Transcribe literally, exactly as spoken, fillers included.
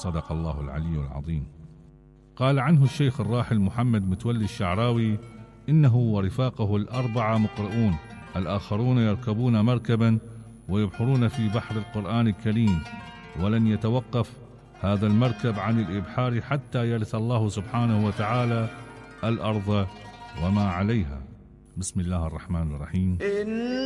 صدق الله العلي العظيم. قال عنه الشيخ الراحل محمد متولي الشعراوي: إنه ورفاقه الأربعة مقرؤون، الآخرون يركبون مركبا ويبحرون في بحر القرآن الكريم، ولن يتوقف هذا المركب عن الإبحار حتى يرث الله سبحانه وتعالى الأرض وما عليها. بسم الله الرحمن الرحيم.